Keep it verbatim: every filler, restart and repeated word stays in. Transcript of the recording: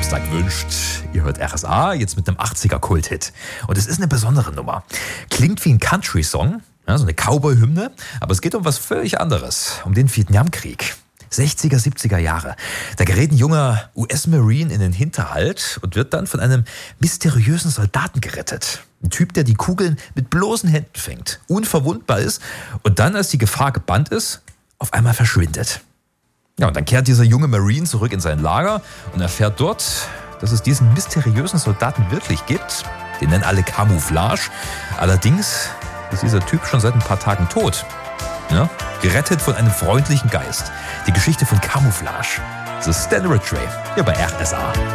Samstag wünscht. Ihr hört R S A, jetzt mit einem achtziger-Kult-Hit. Und es ist eine besondere Nummer. Klingt wie ein Country-Song, ja, so eine Cowboy-Hymne, aber es geht um was völlig anderes, um den Vietnamkrieg. sechziger, siebziger Jahre. Da gerät ein junger U S-Marine in den Hinterhalt und wird dann von einem mysteriösen Soldaten gerettet. Ein Typ, der die Kugeln mit bloßen Händen fängt, unverwundbar ist und dann, als die Gefahr gebannt ist, auf einmal verschwindet. Ja, und dann kehrt dieser junge Marine zurück in sein Lager und erfährt dort, dass es diesen mysteriösen Soldaten wirklich gibt. Den nennen alle Camouflage. Allerdings ist dieser Typ schon seit ein paar Tagen tot. Ja, gerettet von einem freundlichen Geist. Die Geschichte von Camouflage. Das ist Stan Ridgway hier bei R S A.